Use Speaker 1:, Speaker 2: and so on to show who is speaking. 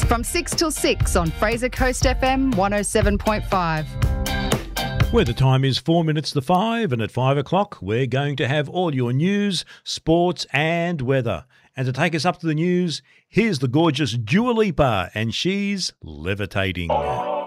Speaker 1: From 6 till 6 on Fraser Coast FM 107.5.
Speaker 2: Where the time is 4 minutes to 5, and at 5 o'clock we're going to have all your news, sports and weather. And to take us up to the news, here's the gorgeous Dua Lipa, and she's levitating.